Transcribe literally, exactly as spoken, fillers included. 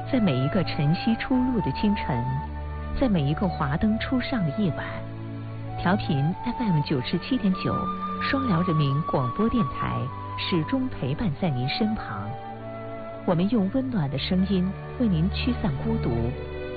在每一个晨曦初露的清晨，在每一个华灯初上的夜晚，调频 F M 九十七点九，双辽人民广播电台始终陪伴在您身旁。我们用温暖的声音为您驱散孤独，